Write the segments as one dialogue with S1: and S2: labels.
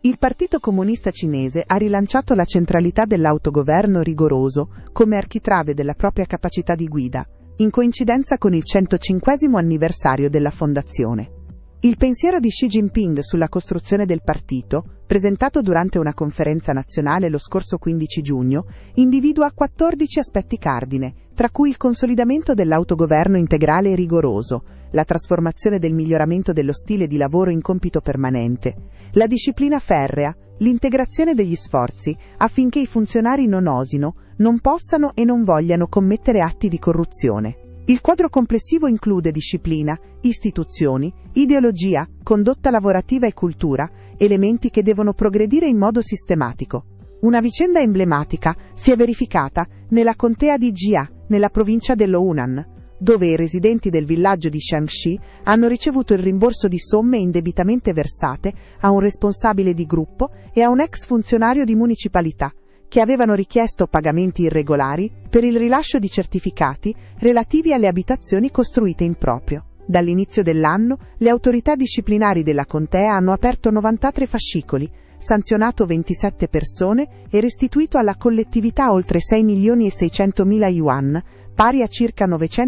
S1: Il Partito Comunista Cinese ha rilanciato la centralità dell'autogoverno rigoroso come architrave della propria capacità di guida, in coincidenza con il 105° anniversario della fondazione. Il pensiero di Xi Jinping sulla costruzione del partito, presentato durante una conferenza nazionale lo scorso 15 giugno, individua 14 aspetti cardine, tra cui il consolidamento dell'autogoverno integrale e rigoroso, la trasformazione del miglioramento dello stile di lavoro in compito permanente, la disciplina ferrea, l'integrazione degli sforzi affinché i funzionari non osino, non possano e non vogliano commettere atti di corruzione. Il quadro complessivo include disciplina, istituzioni, ideologia, condotta lavorativa e cultura, elementi che devono progredire in modo sistematico. Una vicenda emblematica si è verificata nella contea di Jia, nella provincia dello Hunan, dove i residenti del villaggio di Shangxi hanno ricevuto il rimborso di somme indebitamente versate a un responsabile di gruppo e a un ex funzionario di municipalità, che avevano richiesto pagamenti irregolari per il rilascio di certificati relativi alle abitazioni costruite in proprio. Dall'inizio dell'anno, le autorità disciplinari della contea hanno aperto 93 fascicoli, sanzionato 27 persone e restituito alla collettività oltre 6.600.000 yuan, pari a circa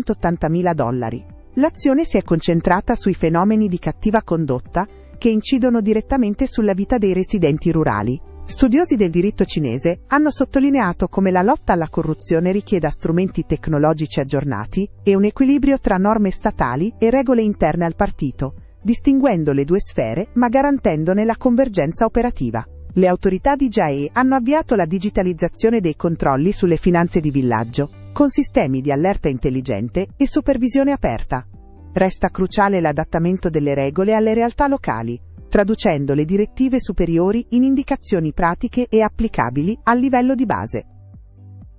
S1: $980.000. L'azione si è concentrata sui fenomeni di cattiva condotta che incidono direttamente sulla vita dei residenti rurali. Studiosi del diritto cinese hanno sottolineato come la lotta alla corruzione richieda strumenti tecnologici aggiornati e un equilibrio tra norme statali e regole interne al partito, distinguendo le due sfere ma garantendone la convergenza operativa. Le autorità di Jiahe hanno avviato la digitalizzazione dei controlli sulle finanze di villaggio, con sistemi di allerta intelligente e supervisione aperta. Resta cruciale l'adattamento delle regole alle realtà locali, traducendo le direttive superiori in indicazioni pratiche e applicabili al livello di base.